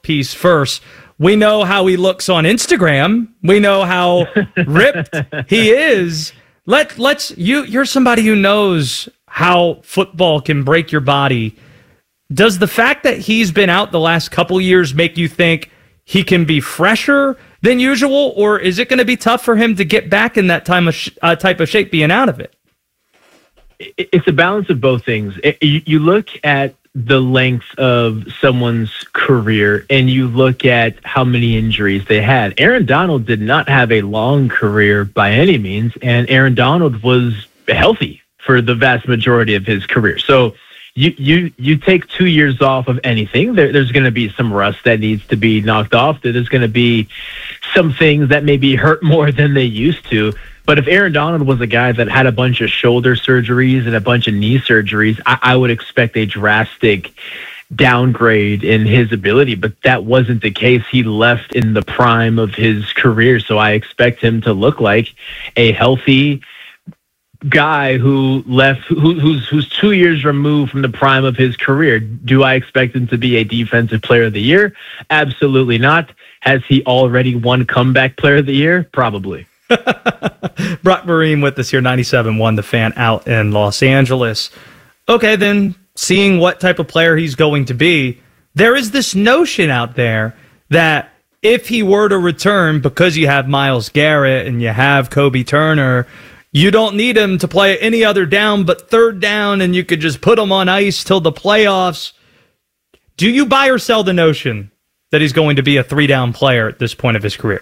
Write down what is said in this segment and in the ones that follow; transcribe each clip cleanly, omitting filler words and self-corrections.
piece first. We know how he looks on Instagram. We know how ripped he is. You're somebody who knows how football can break your body. Does the fact that he's been out the last couple years make you think he can be fresher than usual, or is it going to be tough for him to get back in that type of shape being out of it? It's a balance of both things. You look at the length of someone's career and you look at how many injuries they had. Aaron Donald did not have a long career by any means, and Aaron Donald was healthy for the vast majority of his career. So you take 2 years off of anything, there's going to be some rust that needs to be knocked off. There's going to be some things that maybe hurt more than they used to. But if Aaron Donald was a guy that had a bunch of shoulder surgeries and a bunch of knee surgeries, I would expect a drastic downgrade in his ability. But that wasn't the case. He left in the prime of his career. So I expect him to look like a healthy guy who left, who's 2 years removed from the prime of his career. Do I expect him to be a defensive player of the year? Absolutely not. Has he already won comeback player of the year? Probably. Brock Marine with us here, 97.1 The Fan out in Los Angeles. Okay, then seeing what type of player he's going to be, there is this notion out there that if he were to return, because you have Myles Garrett and you have Kobe Turner, you don't need him to play any other down but third down, and you could just put him on ice till the playoffs. Do you buy or sell the notion that he's going to be a three-down player at this point of his career?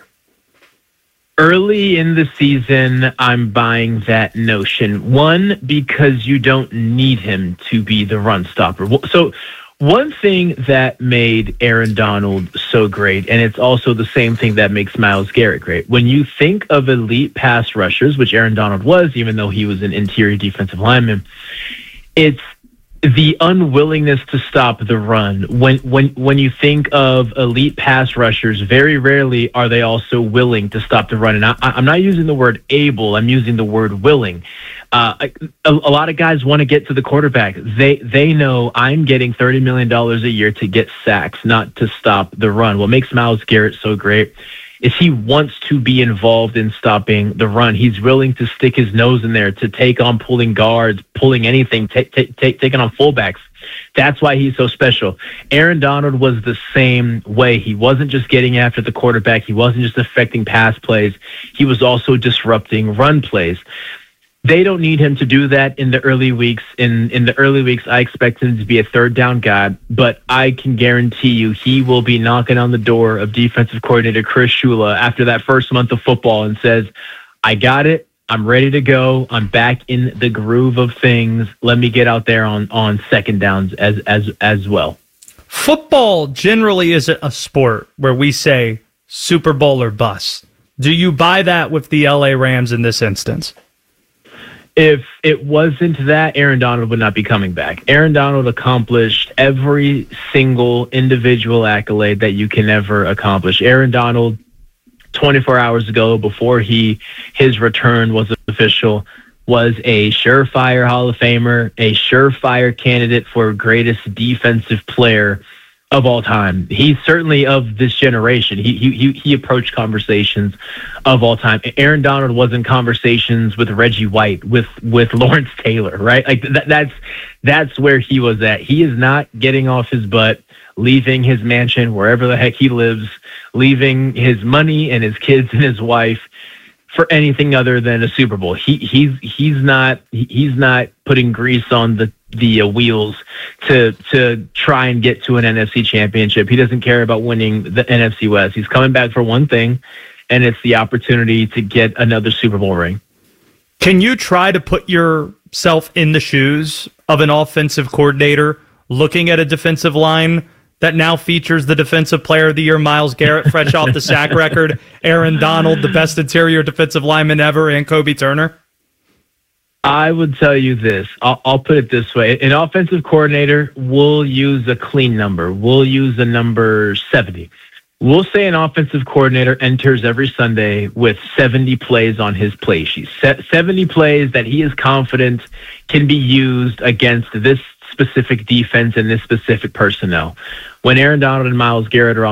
Early in the season, I'm buying that notion. One, because you don't need him to be the run stopper. So one thing that made Aaron Donald so great, and it's also the same thing that makes Myles Garrett great. When you think of elite pass rushers, which Aaron Donald was, even though he was an interior defensive lineman, it's the unwillingness to stop the run. When you think of elite pass rushers, very rarely are they also willing to stop the run. And I'm not using the word able, I'm using the word willing. A lot of guys want to get to the quarterback. They know I'm getting $30 million a year to get sacks, not to stop the run. What makes Myles Garrett so great is he wants to be involved in stopping the run. He's willing to stick his nose in there, to take on pulling guards, pulling anything, taking on fullbacks. That's why he's so special. Aaron Donald was the same way. He wasn't just getting after the quarterback. He wasn't just affecting pass plays. He was also disrupting run plays. They don't need him to do that in the early weeks. In the early weeks, I expect him to be a third down guy, but I can guarantee you he will be knocking on the door of defensive coordinator Chris Shula after that first month of football and says, I got it. I'm ready to go. I'm back in the groove of things. Let me get out there on second downs as well. Football generally isn't a sport where we say Super Bowl or bust. Do you buy that with the LA Rams in this instance? If it wasn't that, Aaron Donald would not be coming back. Aaron Donald accomplished every single individual accolade that you can ever accomplish. Aaron Donald, 24 hours ago, before his return was official, was a surefire Hall of Famer, a surefire candidate for greatest defensive player of all time. He's certainly of this generation. He approached conversations of all time. Aaron Donald was in conversations with Reggie White, with Lawrence Taylor, right? Like that's where he was at. He is not getting off his butt, leaving his mansion wherever the heck he lives, leaving his money and his kids and his wife for anything other than a Super Bowl. He's not putting grease on the wheels to try and get to an NFC championship. He doesn't care about winning the NFC West. He's coming back for one thing, and it's the opportunity to get another Super Bowl ring. Can you try to put yourself in the shoes of an offensive coordinator looking at a defensive line that now features the Defensive Player of the Year, Myles Garrett, fresh off the sack record, Aaron Donald, the best interior defensive lineman ever, and Kobe Turner? I would tell you this. I'll put it this way. An offensive coordinator will use a clean number. We'll use the number 70. We'll say an offensive coordinator enters every Sunday with 70 plays on his play sheet. 70 plays that he is confident can be used against this specific defense and this specific personnel. When Aaron Donald and Myles Garrett are on